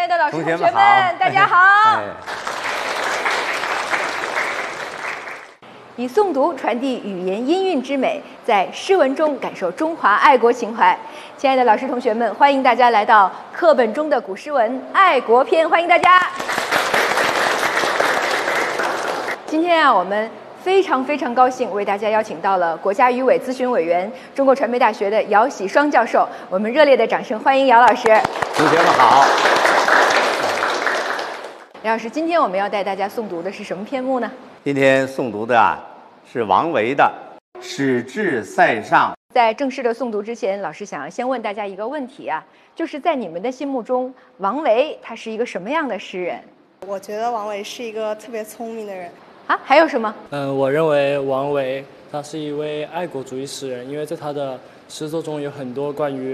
爱的老师、同学们，大家好。以诵读传递语言音韵之美，在诗文中感受中华爱国情怀。亲爱的老师、同学们，欢迎大家来到课本中的古诗文爱国篇，欢迎大家。今天我们非常高兴为大家邀请到了国家语委咨询委员、中国传媒大学的姚喜双教授，我们热烈的掌声欢迎姚老师。 同学们好。 姚老师，今天我们要带大家诵读的是什么篇目呢？ 今天诵读的是王维的《使至塞上》。 在正式的诵读之前，老师想要先问大家一个问题啊，就是在你们的心目中，王维他是一个什么样的诗人？ 我觉得王维是一个特别聪明的人。 啊，还有什么？ 我认为王维他是一位爱国主义诗人，因为在他的诗作中有很多关于